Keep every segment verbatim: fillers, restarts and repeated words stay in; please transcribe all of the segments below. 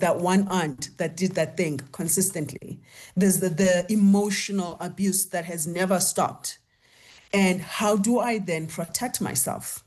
that one aunt that did that thing consistently. There's the, the emotional abuse that has never stopped. And how do I then protect myself?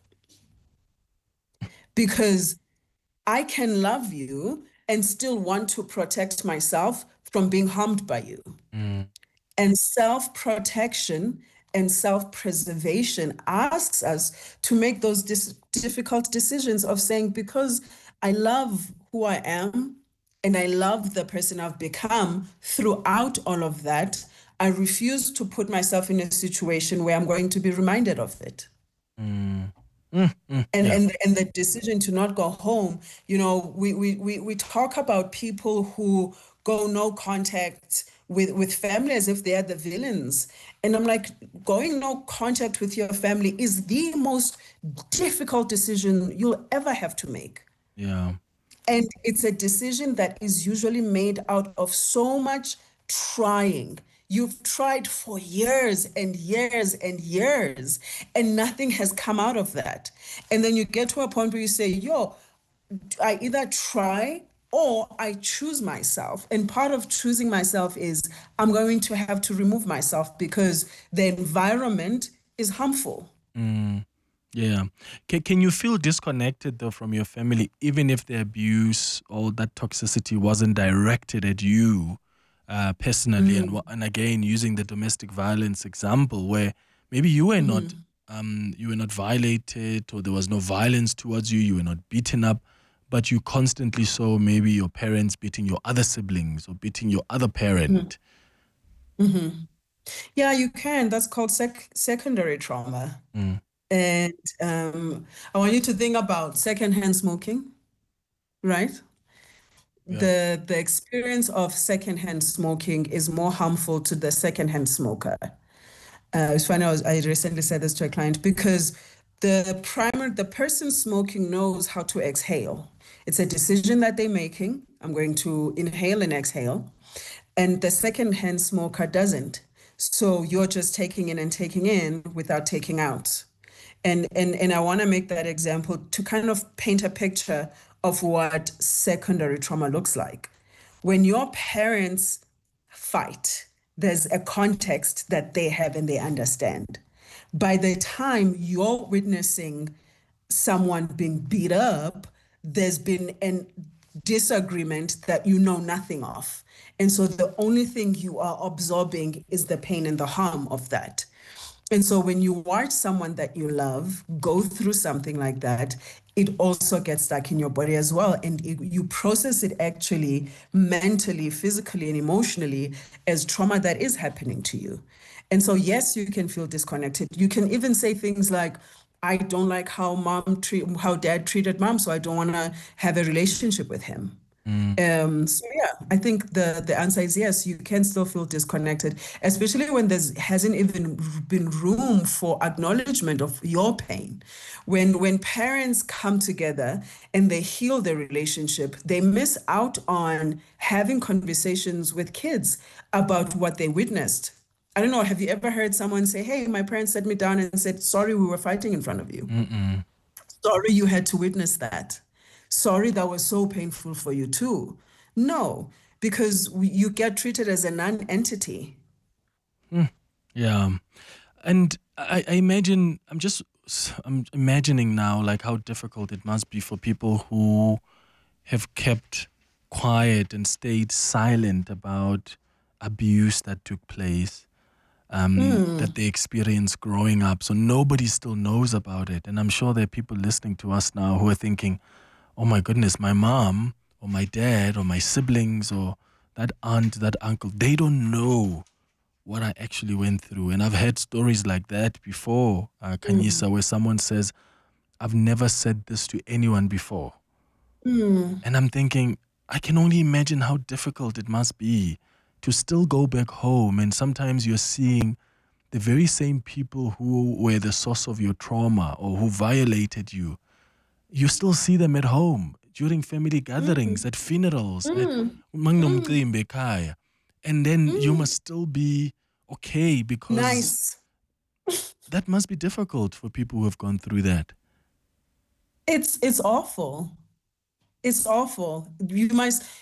Because I can love you and still want to protect myself from being harmed by you. Mm. And self-protection and self-preservation asks us to make those dis- difficult decisions of saying, because I love who I am and I love the person I've become throughout all of that, I refuse to put myself in a situation where I'm going to be reminded of it. Mm. Mm. Mm. And, Yeah. and and the decision to not go home, you know, we, we, we, we talk about people who go no contact with, with family as if they are the villains. And I'm like, going no contact with your family is the most difficult decision you'll ever have to make. Yeah. And it's a decision that is usually made out of so much trying. You've tried for years and years and years, and nothing has come out of that. And then you get to a point where you say, yo, I either try or I choose myself. And part of choosing myself is I'm going to have to remove myself because the environment is harmful. Mm. Yeah. Can, can you feel disconnected though from your family, even if the abuse or that toxicity wasn't directed at you uh, personally? And, Mm, wha- and again, using the domestic violence example where maybe you were not mhm, um, you were not violated or there was no violence towards you, you were not beaten up, but you constantly saw maybe your parents beating your other siblings or beating your other mhm, parent. mhm. Yeah, you can. That's called sec- secondary trauma. Mm. And um, I want you to think about secondhand smoking, right? Yeah. The the experience of secondhand smoking is more harmful to the secondhand smoker. Uh, it's funny, I, was, I recently said this to a client because the primer, the person smoking knows how to exhale. It's a decision that they're making. I'm going to inhale and exhale. And the secondhand smoker doesn't. So you're just taking in and taking in without taking out. And and and I want to make that example to kind of paint a picture of what secondary trauma looks like. When your parents fight, there's a context that they have and they understand. By the time you're witnessing someone being beat up, there's been a disagreement that you know nothing of. And so the only thing you are absorbing is the pain and the harm of that. And so when you watch someone that you love go through something like that, it also gets stuck in your body as well. And it, you process it actually mentally, physically, and emotionally as trauma that is happening to you. And so, yes, you can feel disconnected. You can even say things like, I don't like how mom treat, how dad treated mom, so I don't want to have a relationship with him. Mm. Um, so yeah, I think the the answer is yes, you can still feel disconnected, especially when there's hasn't even been room for acknowledgement of your pain. When when parents come together and they heal their relationship, they miss out on having conversations with kids about what they witnessed. I don't know, have you ever heard someone say, "Hey, my parents set me down and said, sorry, we were fighting in front of you. Mm-mm. Sorry you had to witness that. Sorry that was so painful for you too." No, because we, you get treated as a non-entity. Mm. Yeah. And I, I imagine I'm just I'm imagining now like how difficult it must be for people who have kept quiet and stayed silent about abuse that took place, um, that Mm, they experienced growing up. So nobody still knows about it. And I'm sure there are people listening to us now who are thinking, oh my goodness, my mom or my dad or my siblings or that aunt, that uncle, they don't know what I actually went through. And I've heard stories like that before, uh, mm, Kanyisa, where someone says, I've never said this to anyone before. mm, And I'm thinking, I can only imagine how difficult it must be to still go back home. And sometimes you're seeing the very same people who were the source of your trauma or who violated you. You still see them at home during family gatherings, mm, at funerals, at mm, mm, Mangnomcimbi ekhaya. And then you mm. must still be okay because Nice. that must be difficult for people who have gone through that. It's it's awful. It's awful. You must